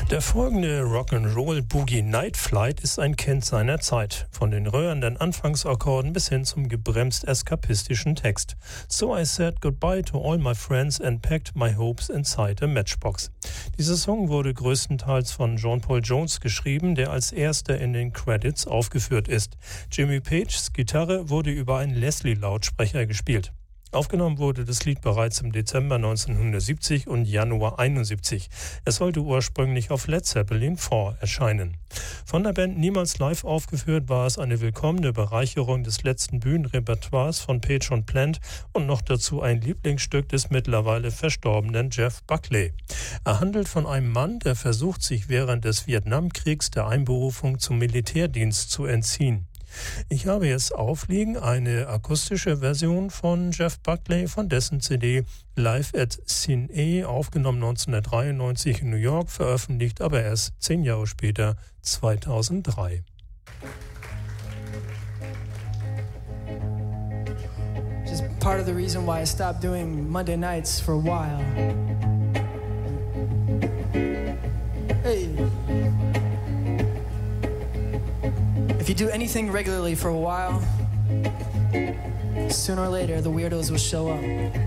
Der folgende Rock'n'Roll Boogie Night Flight ist ein Kind seiner Zeit. Von den rührenden Anfangsakkorden bis hin zum gebremst eskapistischen Text. So I said goodbye to all my friends and packed my hopes inside a matchbox. Dieser Song wurde größtenteils von John Paul Jones geschrieben, der als erster in den Credits aufgeführt ist. Jimmy Pages Gitarre wurde über einen Leslie-Lautsprecher gespielt. Aufgenommen wurde das Lied bereits im Dezember 1970 und Januar 71. Es sollte ursprünglich auf Led Zeppelin 4 erscheinen. Von der Band niemals live aufgeführt, war es eine willkommene Bereicherung des letzten Bühnenrepertoires von Page und Plant und noch dazu ein Lieblingsstück des mittlerweile verstorbenen Jeff Buckley. Er handelt von einem Mann, der versucht, sich während des Vietnamkriegs der Einberufung zum Militärdienst zu entziehen. Ich habe jetzt aufliegen eine akustische Version von Jeff Buckley von dessen CD Live at Cine, aufgenommen 1993 in New York, veröffentlicht aber erst 10 Jahre später, 2003. Just part of the reason why I stopped doing Monday nights for a while. Hey. If you do anything regularly for a while, sooner or later the weirdos will show up.